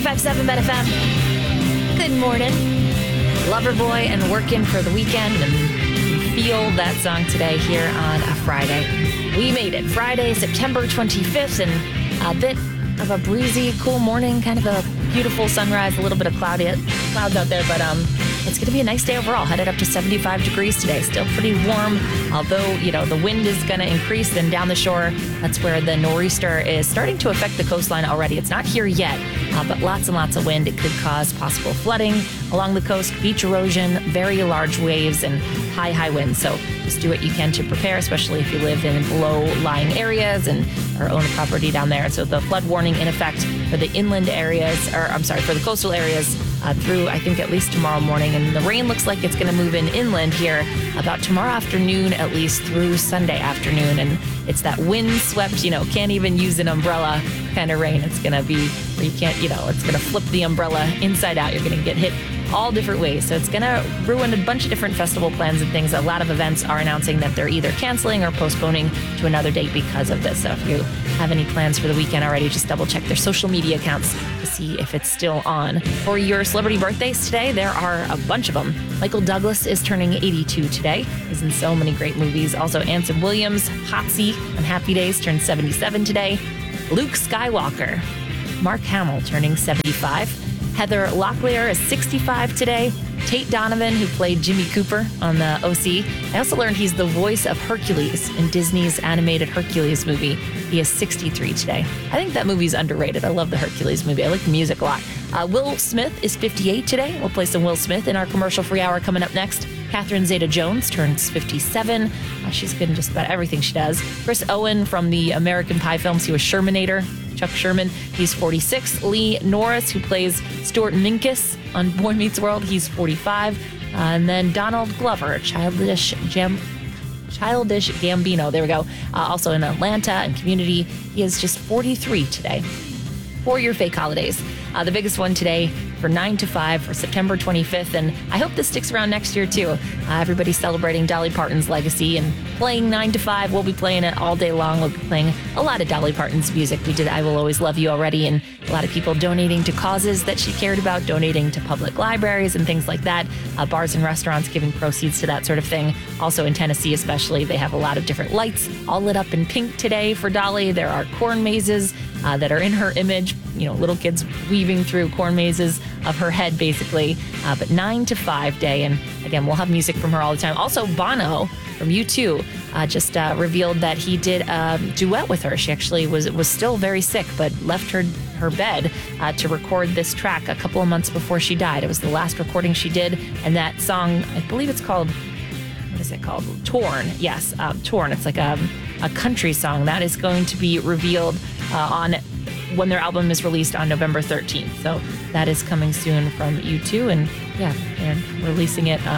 95.7 Bet FM. Good morning. Loverboy and Working for the Weekend. And you feel that song today here on a Friday. We made it. Friday, September 25th, and a bit of a breezy, cool morning, kind of a beautiful sunrise, a little bit of clouds out there, but it's going to be a nice day overall. Headed up to 75 degrees today. Still pretty warm, although, the wind is going to increase. And down the shore, that's where the nor'easter is starting to affect the coastline already. It's not here yet, but lots and lots of wind. It could cause possible flooding along the coast, beach erosion, very large waves, and high winds. So just do what you can to prepare, especially if you live in low-lying areas and or own a property down there. So the flood warning in effect for the inland areas, for the coastal areas through, I think, at least tomorrow morning. And the rain looks like it's going to move in inland here about tomorrow afternoon, at least through Sunday afternoon. And it's that wind-swept, can't even use an umbrella kind of rain. It's going to be where you can't, it's going to flip the umbrella inside out. You're going to get hit all different ways. So it's going to ruin a bunch of different festival plans and things. A lot of events are announcing that they're either canceling or postponing to another date because of this. So if you have any plans for the weekend already, just double check their social media accounts to see if it's still on. For your celebrity birthdays today, there are a bunch of them. Michael Douglas is turning 82 today. He's in so many great movies. Also, Anson Williams, Hotsy on Happy Days, turned 77 today. Luke Skywalker. Mark Hamill turning 75. Heather Locklear is 65 today. Tate Donovan, who played Jimmy Cooper on the OC. I also learned he's the voice of Hercules in Disney's animated Hercules movie. He is 63 today. I think that movie's underrated. I love the Hercules movie. I like the music a lot. Will Smith is 58 today. We'll play some Will Smith in our commercial-free hour coming up next. Catherine Zeta-Jones turns 57. She's good in just about everything she does. Chris Owen from the American Pie films. He was Shermanator. Chuck Sherman, he's 46. Lee Norris, who plays Stuart Minkus on Boy Meets World, he's 45. And then Donald Glover, Childish Gambino, there we go. Also in Atlanta and Community, he is just 43 today. For your fake holidays, the biggest one today for 9 to 5 for September 25th, and I hope this sticks around next year too. Everybody's celebrating Dolly Parton's legacy and playing 9 to 5. We'll be playing it all day long. We'll be playing a lot of Dolly Parton's music. We did I Will Always Love You already, and a lot of people donating to causes that she cared about, donating to public libraries and things like that. Bars and restaurants giving proceeds to that sort of thing. Also in Tennessee especially, they have a lot of different lights all lit up in pink today for Dolly. There are corn mazes that are in her image, little kids weaving through corn mazes of her head, basically. But 9 to 5 day. And again, we'll have music from her all the time. Also, Bono from U2 just revealed that he did a duet with her. She actually was still very sick, but left her bed to record this track a couple of months before she died. It was the last recording she did. And that song, I believe it's called, what is it called? Torn. Yes, Torn. It's like a country song. That is going to be revealed when their album is released on November 13th. So that is coming soon from U2, and yeah, they're releasing it.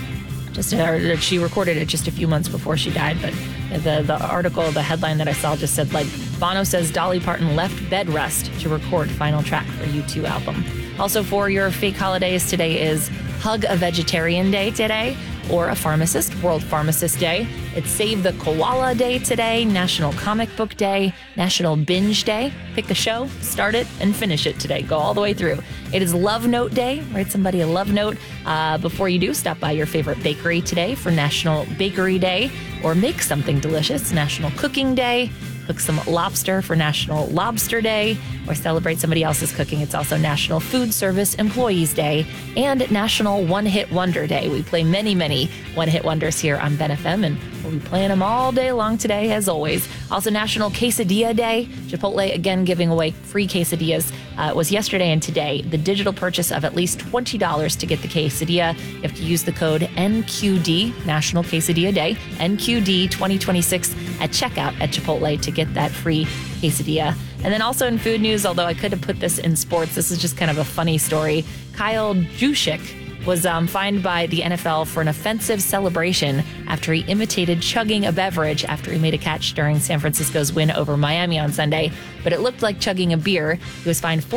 She recorded it just a few months before she died, but the article, the headline that I saw just said, Bono says Dolly Parton left bed rest to record final track for U2 album. Also for your fake holidays, today is Hug a Vegetarian Day today, or a pharmacist, World Pharmacist Day. It's Save the Koala Day today, National Comic Book Day, National Binge Day. Pick a show, start it, and finish it today. Go all the way through. It is Love Note Day. Write somebody a love note. Before you do, stop by your favorite bakery today for National Bakery Day, or make something delicious, National Cooking Day. Cook some lobster for National Lobster Day, or celebrate somebody else's cooking. It's also National Food Service Employees Day and National One Hit Wonder Day. We play many one-hit wonders here on Ben FM, and we'll be playing them all day long today, as always. Also National Quesadilla Day. Chipotle, again, giving away free quesadillas. It was yesterday and today. The digital purchase of at least $20 to get the quesadilla. You have to use the code NQD, National Quesadilla Day, NQD 2026 at checkout at Chipotle to get that free quesadilla. And then also in food news, although I could have put this in sports, this is just kind of a funny story. Kyle Juszczyk was fined by the NFL for an offensive celebration after he imitated chugging a beverage after he made a catch during San Francisco's win over Miami on Sunday. But it looked like chugging a beer. He was fined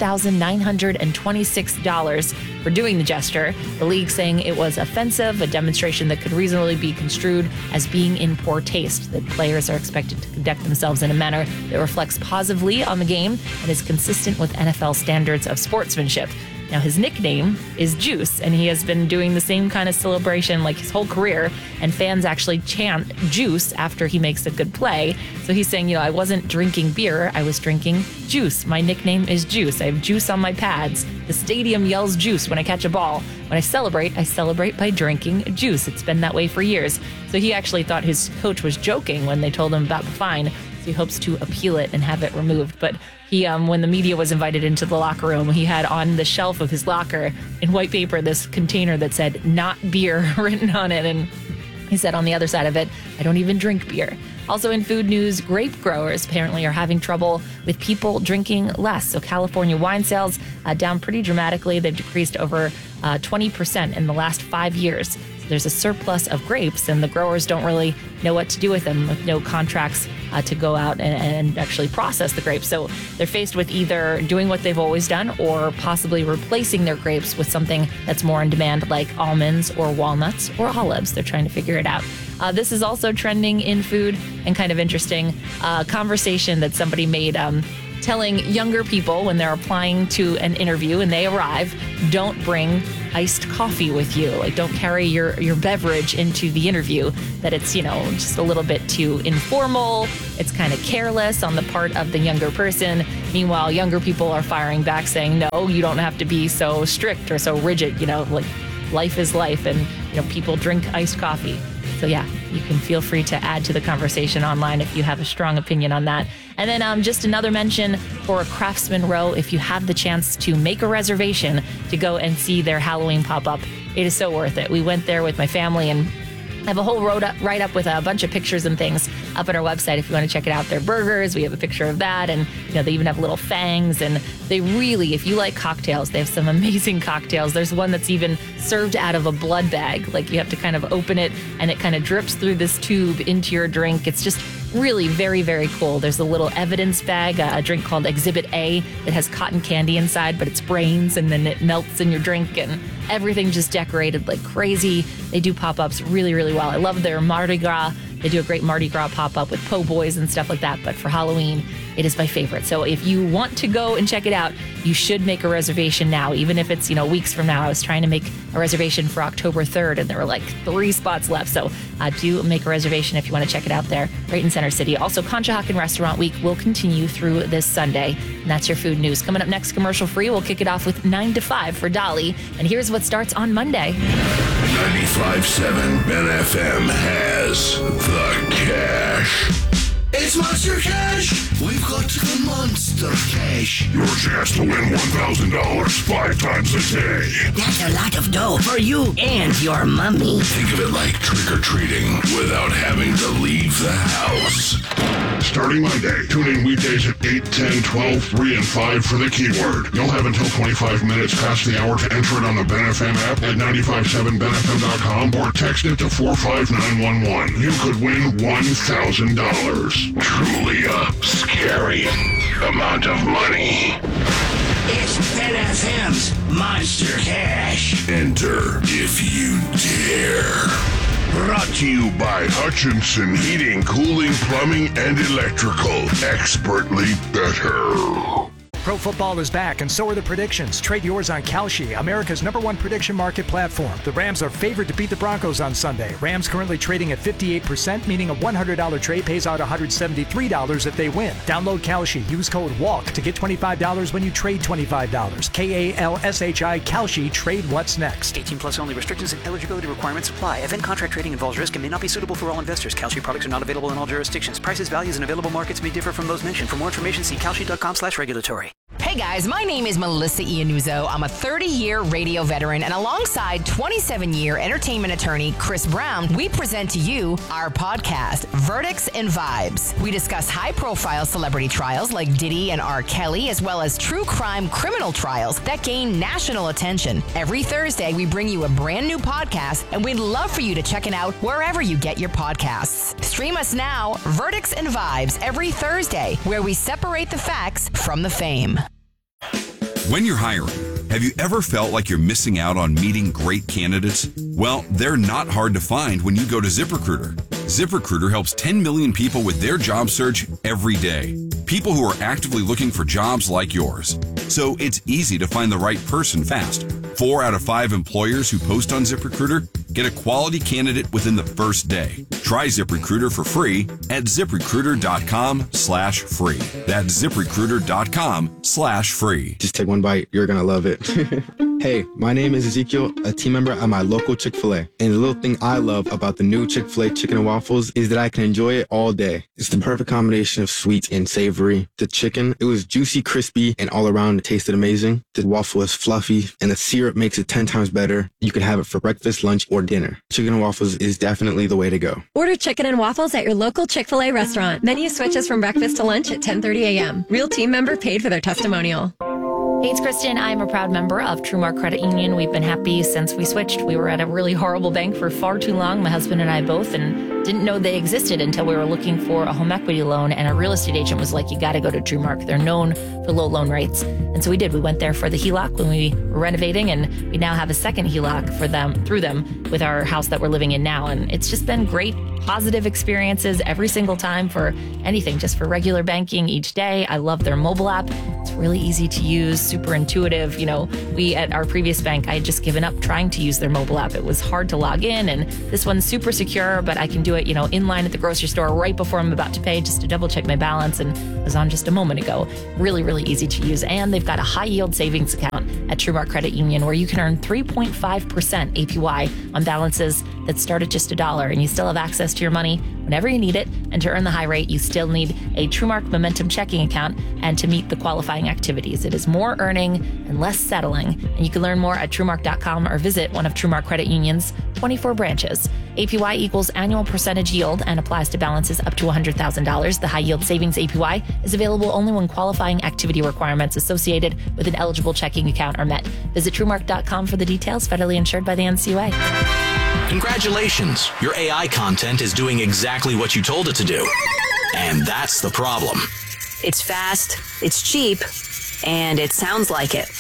$14,926 for doing the gesture. The league saying it was offensive, a demonstration that could reasonably be construed as being in poor taste, that players are expected to conduct themselves in a manner that reflects positively on the game and is consistent with NFL standards of sportsmanship. Now, his nickname is Juice, and he has been doing the same kind of celebration like his whole career, and fans actually chant Juice after he makes a good play. So he's saying, I wasn't drinking beer, I was drinking juice. My nickname is Juice. I have juice on my pads. The stadium yells juice when I catch a ball. When I celebrate by drinking juice. It's been that way for years. So he actually thought his coach was joking when they told him about the fine. He hopes to appeal it and have it removed. But he, when the media was invited into the locker room, he had on the shelf of his locker in white paper this container that said "not beer" written on it. And he said on the other side of it, "I don't even drink beer." Also in food news, grape growers apparently are having trouble with people drinking less. So California wine sales down pretty dramatically. They've decreased over 20% in the last 5 years. So there's a surplus of grapes, and the growers don't really know what to do with them, with no contracts to go out and actually process the grapes. So they're faced with either doing what they've always done or possibly replacing their grapes with something that's more in demand, like almonds or walnuts or olives. They're trying to figure it out. This is also trending in food and kind of interesting. Conversation that somebody made telling younger people when they're applying to an interview and they arrive, don't bring iced coffee with you. Like, don't carry your beverage into the interview, that it's, just a little bit too informal. It's kind of careless on the part of the younger person. Meanwhile, younger people are firing back saying, no, you don't have to be so strict or so rigid, like life is life, and, people drink iced coffee. So yeah, you can feel free to add to the conversation online if you have a strong opinion on that. And then just another mention for Craftsman Row. If you have the chance to make a reservation to go and see their Halloween pop-up, it is so worth it. We went there with my family and have a whole write-up with a bunch of pictures and things up on our website if you want to check it out. Their burgers, we have a picture of that, and they even have little fangs, and they really, if you like cocktails, they have some amazing cocktails. There's one that's even served out of a blood bag. Like, you have to kind of open it, and it kind of drips through this tube into your drink. It's just really very, very cool. There's a little evidence bag, a drink called Exhibit A that has cotton candy inside, but it's brains, and then it melts in your drink, and everything just decorated like crazy. They do pop-ups really, really well. I love their Mardi Gras. They do a great Mardi Gras pop-up with po' boys and stuff like that. But for Halloween, it is my favorite. So if you want to go and check it out, you should make a reservation now, even if it's, weeks from now. I was trying to make a reservation for October 3rd, and there were like 3 spots left. So do make a reservation if you want to check it out there, right in Center City. Also, Conshohocken Restaurant Week will continue through this Sunday. And that's your food news. Coming up next, commercial free, we'll kick it off with 9 to 5 for Dolly. And here's what starts on Monday. 95.7 Ben FM has the cash. It's Monster Cash! We've got the Monster Cash. Your chance to win $1,000 5 times a day. That's a lot of dough for you and your mummy. Think of it like trick-or-treating without having to leave the house. Starting Monday, tune in weekdays at 8, 10, 12, 3, and 5 for the keyword. You'll have until 25 minutes past the hour to enter it on the Ben FM app at 957benfm.com or text it to 45911. You could win $1,000. Truly a scary amount of money. It's Ben FM's Monster Cash. Enter if you dare. Brought to you by Hutchinson Heating, Cooling, Plumbing, and Electrical. Expertly better. Pro football is back, and so are the predictions. Trade yours on Kalshi, America's #1 prediction market platform. The Rams are favored to beat the Broncos on Sunday. Rams currently trading at 58%, meaning a $100 trade pays out $173 if they win. Download Kalshi. Use code WALK to get $25 when you trade $25. KALSHI Kalshi. Trade what's next. 18 plus only. Restrictions and eligibility requirements apply. Event contract trading involves risk and may not be suitable for all investors. Kalshi products are not available in all jurisdictions. Prices, values, and available markets may differ from those mentioned. For more information, see kalshi.com/regulatory. Hey Hi guys, my name is Melissa Iannuzzo. I'm a 30-year radio veteran, and alongside 27-year entertainment attorney Chris Brown, we present to you our podcast, Verdicts and Vibes. We discuss high-profile celebrity trials like Diddy and R. Kelly, as well as true crime criminal trials that gain national attention. Every Thursday, we bring you a brand new podcast, and we'd love for you to check it out wherever you get your podcasts. Stream us now, Verdicts and Vibes, every Thursday, where we separate the facts from the fame. When you're hiring, have you ever felt like you're missing out on meeting great candidates? Well, they're not hard to find when you go to ZipRecruiter. ZipRecruiter helps 10 million people with their job search every day. People who are actively looking for jobs like yours. So it's easy to find the right person fast. 4 out of 5 employers who post on ZipRecruiter get a quality candidate within the first day. Try ZipRecruiter for free at ZipRecruiter.com/free. That's ZipRecruiter.com/free. Just take one bite. You're going to love it. Hey, my name is Ezekiel, a team member at my local Chick-fil-A. And the little thing I love about the new Chick-fil-A chicken and waffles is that I can enjoy it all day. It's the perfect combination of sweet and savory. The chicken, it was juicy, crispy, and all around it tasted amazing. The waffle is fluffy, and the syrup makes it 10 times better. You can have it for breakfast, lunch, or dinner. Chicken and waffles is definitely the way to go. Order chicken and waffles at your local Chick-fil-A restaurant. Menu switches from breakfast to lunch at 10:30 a.m. Real team member paid for their testimonial. Hey, it's Kristen. I'm a proud member of TrueMark Credit Union. We've been happy since we switched. We were at a really horrible bank for far too long, my husband and I both, and didn't know they existed until we were looking for a home equity loan, and a real estate agent was like, you got to go to TrueMark. They're known for low loan rates. And so we did. We went there for the HELOC when we were renovating, and we now have a second HELOC through them with our house that we're living in now. And it's just been great, positive experiences every single time for anything, just for regular banking each day. I love their mobile app. It's really easy to use, super intuitive. You know, we at our previous bank, I had just given up trying to use their mobile app. It was hard to log in, and this one's super secure, but I can do it, in line at the grocery store right before I'm about to pay, just to double check my balance, and it was on just a moment ago. Really, really easy to use. And they've got a high yield savings account at TrueMark Credit Union where you can earn 3.5% APY on balances that start at just $1, and you still have access to your money whenever you need it. And to earn the high rate, you still need a TrueMark Momentum checking account and to meet the qualifying activities. It is more earning and less settling. And you can learn more at TrueMark.com or visit one of TrueMark Credit Union's 24 branches. APY equals annual percentage yield and applies to balances up to $100,000. The high yield savings APY is available only when qualifying activity requirements associated with an eligible checking account are met. Visit TrueMark.com for the details. Federally insured by the NCUA. Congratulations, your AI content is doing exactly what you told it to do. And that's the problem. It's fast, it's cheap, and it sounds like it.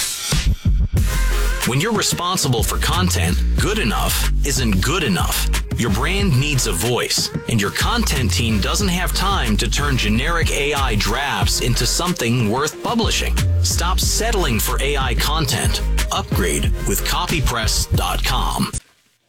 When you're responsible for content, good enough isn't good enough. Your brand needs a voice, and your content team doesn't have time to turn generic AI drafts into something worth publishing. Stop settling for AI content. Upgrade with copypress.com.